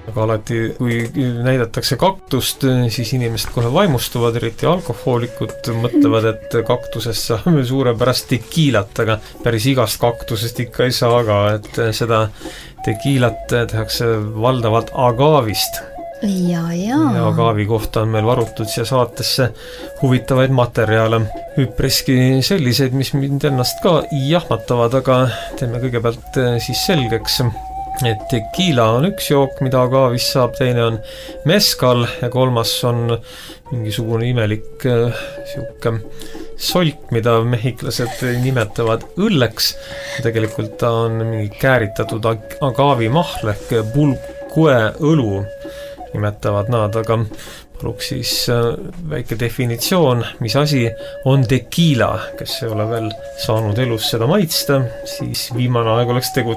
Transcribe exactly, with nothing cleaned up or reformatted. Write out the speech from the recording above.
aga alati, kui näidatakse kaktust, siis inimesed kohe vaimustuvad, eriti alkohoolikud mõtlevad, et kaktusest saame suurepärast tekiilat, aga päris igast kaktusest ikka ei saa ka, et seda tekiilat tehakse valdavalt agaavist. Ja, ja. ja agaavi kohta on meil varutud siia saatesse huvitavaid materjale. Üpriski selliseid, mis mind ennast ka jahmatavad, aga teeme kõigepealt siis selgeks, et tekiila on üks jook, mida agaavist saab, teine on meskal ja kolmas on mingisugune imelik siuke solk, mida mehhiklased nimetavad õlleks. Tegelikult ta on mingi kääritatud agaavi mahl ehk bulkue õlu nimetavad nad, aga paluks siis väike definitsioon, mis asi on tekiila, kes ei ole veel saanud elus seda maitsta, siis viimane aeg oleks tegutseda.